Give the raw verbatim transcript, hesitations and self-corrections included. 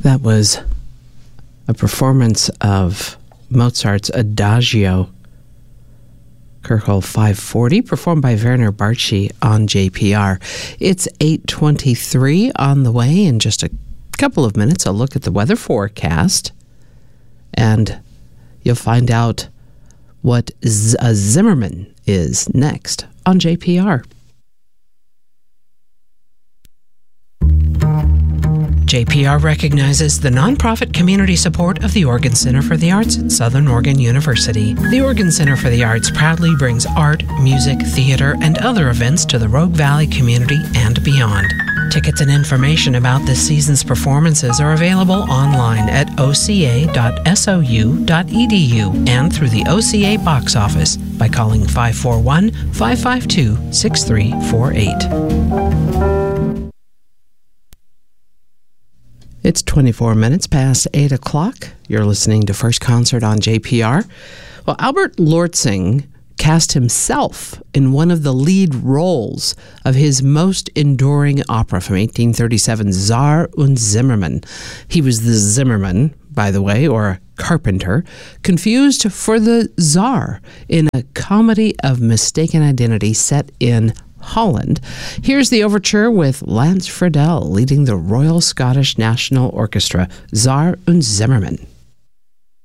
That was a performance of Mozart's Adagio, Köchel five forty, performed by Werner Bartschi on J P R. It's eight twenty-three on the way. In just a couple of minutes, I'll look at the weather forecast, and you'll find out what Z- a Zimmerman is next on J P R. J P R recognizes the nonprofit community support of the Oregon Center for the Arts at Southern Oregon University. The Oregon Center for the Arts proudly brings art, music, theater, and other events to the Rogue Valley community and beyond. Tickets and information about this season's performances are available online at o c a dot s o u dot e d u and through the O C A box office by calling five four one, five five two, six three four eight. It's twenty-four minutes past eight o'clock. You're listening to First Concert on J P R. Well, Albert Lortzing cast himself in one of the lead roles of his most enduring opera from eighteen thirty-seven, Czar und Zimmermann. He was the Zimmerman, by the way, or a carpenter, confused for the Tsar in a comedy of mistaken identity set in Holland. Here's the overture with Lance Friedel leading the Royal Scottish National Orchestra, Czar und Zimmermann.